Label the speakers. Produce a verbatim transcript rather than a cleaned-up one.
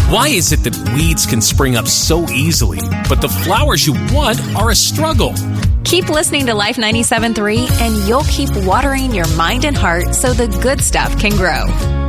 Speaker 1: Why is it that weeds can spring up so easily, but the flowers you want are a struggle?
Speaker 2: Keep listening to Life ninety-seven point three, and you'll keep watering your mind and heart so the good stuff can grow.